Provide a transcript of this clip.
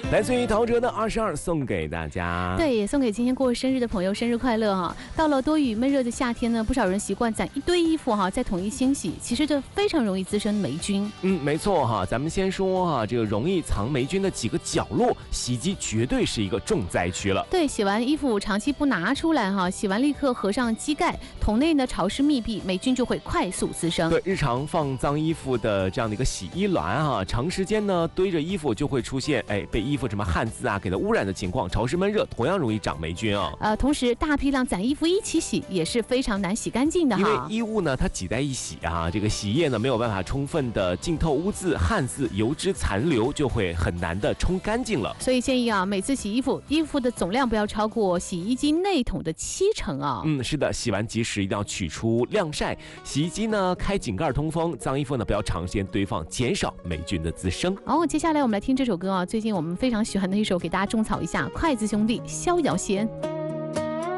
来自于陶喆的22送给大家。 对，也送给今天过生日的朋友，生日快乐哈！到了多雨闷热的夏天呢，不少人习惯攒一堆衣服哈，再统一清洗，其实这非常容易滋生霉菌。 没错哈，咱们先说哈，这个容易藏霉菌的几个角落，洗衣机绝对是一个重灾区了。 对，洗完衣服长期不拿出来哈，洗完立刻合上机盖，桶内呢潮湿密闭，霉菌就会快速滋生。 对，日常放脏衣服的这样的一个洗衣篮哈，长时间呢堆着衣服就会出现被衣服什么汗渍啊给它污染的情况，潮湿闷热同样容易长霉菌啊。 同时大批量攒衣服一起洗也是非常难洗干净的哈， 因为衣物呢它挤在一起啊，这个洗液呢没有办法充分的浸透污渍、汗渍、油脂残留，就会很难的冲干净了。 所以建议啊，每次洗衣服的总量不要超过洗衣机内桶的70%啊。 是的，洗完及时一定要取出晾晒。洗衣机呢开井盖通风，脏衣服呢不要长时间堆放，减少霉菌的滋生。 接下来我们来听这首歌啊，最近我们非常喜欢的一首，给大家种草一下，筷子兄弟逍遥仙。